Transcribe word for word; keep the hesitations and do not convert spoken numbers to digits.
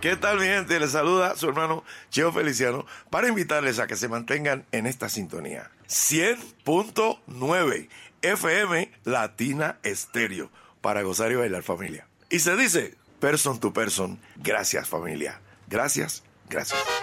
¿Qué tal, mi gente? Les saluda su hermano Cheo Feliciano para invitarles a que se mantengan en esta sintonía. cien punto nueve F M Latina Estéreo para gozar y bailar, familia. Y se dice, person to person, gracias, familia. Gracias, gracias.